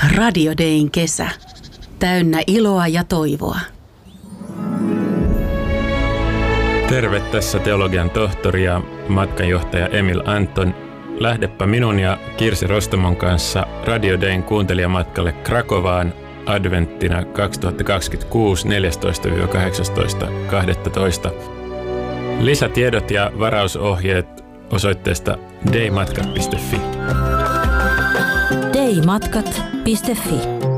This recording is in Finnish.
Radio Dayn kesä. Täynnä iloa ja toivoa. Terve, tässä teologian tohtori ja matkanjohtaja Emil Anton. Lähdepä minun ja Kirsi Rostomon kanssa Radio Dayn kuuntelijamatkalle Krakovaan adventtina 2026 14-18.12. Lisätiedot ja varausohjeet osoitteesta daymatkat.fi. daymatkat.fi